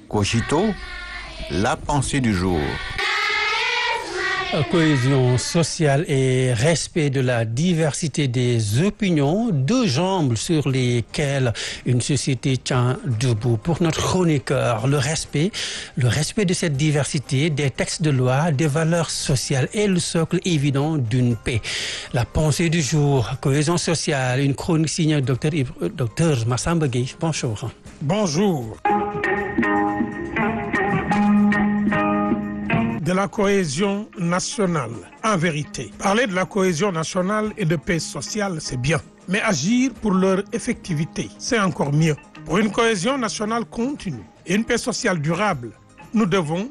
Cogito, la pensée du jour. Cohésion sociale et respect de la diversité des opinions, deux jambes sur lesquelles une société tient debout. Pour notre chroniqueur, le respect de cette diversité, des textes de loi, des valeurs sociales est le socle évident d'une paix. La pensée du jour, cohésion sociale, une chronique signée Dr Massamba Gueye. Bonjour. Bonjour. De la cohésion nationale, en vérité. Parler de la cohésion nationale et de paix sociale, c'est bien. Mais agir pour leur effectivité, c'est encore mieux. Pour une cohésion nationale continue et une paix sociale durable, nous devons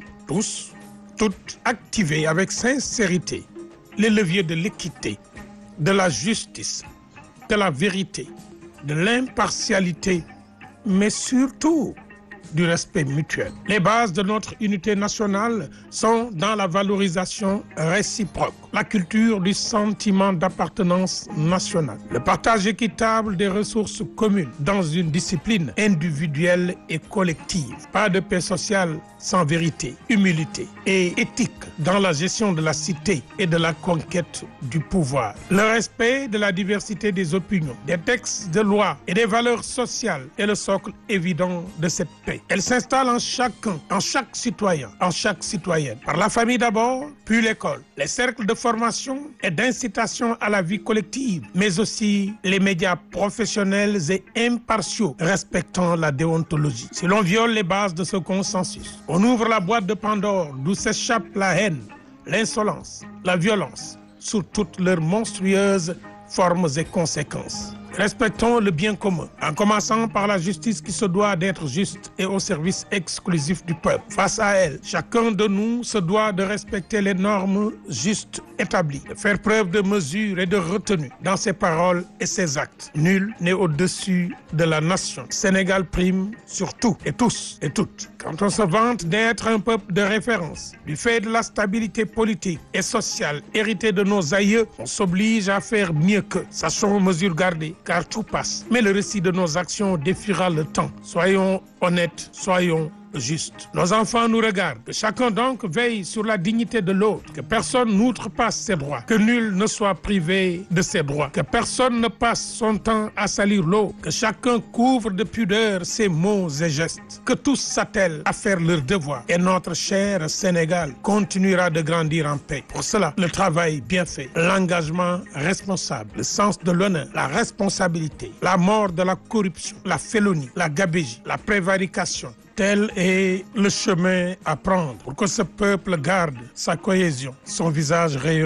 toutes activer avec sincérité les leviers de l'équité, de la justice, de la vérité, de l'impartialité, mais surtout du respect mutuel. Les bases de notre unité nationale sont dans la valorisation réciproque, la culture du sentiment d'appartenance nationale, le partage équitable des ressources communes dans une discipline individuelle et collective. Pas de paix sociale sans vérité, humilité et éthique dans la gestion de la cité et de la conquête du pouvoir. Le respect de la diversité des opinions, des textes de loi et des valeurs sociales est le socle évident de cette paix. Elle s'installe en chacun, en chaque citoyen, en chaque citoyenne. Par la famille d'abord, puis l'école, les cercles de formation et d'incitation à la vie collective, mais aussi les médias professionnels et impartiaux respectant la déontologie. Si l'on viole les bases de ce consensus, on ouvre la boîte de Pandore d'où s'échappe la haine, l'insolence, la violence, sous toutes leurs monstrueuses formes et conséquences. Respectons le bien commun, en commençant par la justice qui se doit d'être juste et au service exclusif du peuple. Face à elle, chacun de nous se doit de respecter les normes justes établies, de faire preuve de mesure et de retenue dans ses paroles et ses actes. Nul n'est au-dessus de la nation. Sénégal prime sur tout et tous et toutes. Quand on se vante d'être un peuple de référence, du fait de la stabilité politique et sociale héritée de nos aïeux, on s'oblige à faire mieux qu'eux. Sachons mesure garder, car tout passe. Mais le récit de nos actions défiera le temps. Soyons honnêtes, soyons justes. Nos enfants nous regardent. Que chacun donc veille sur la dignité de l'autre. Que personne n'outrepasse ses droits. Que nul ne soit privé de ses droits. Que personne ne passe son temps à salir l'autre. Que chacun couvre de pudeur ses mots et gestes. Que tous s'attellent à faire leur devoir. Et notre cher Sénégal continuera de grandir en paix. Pour cela, le travail bien fait, l'engagement responsable, le sens de l'honneur, la responsabilité, la mort de la corruption, la félonie, la gabegie, la prévarication. Tel est le chemin à prendre pour que ce peuple garde sa cohésion, son visage rayonnant.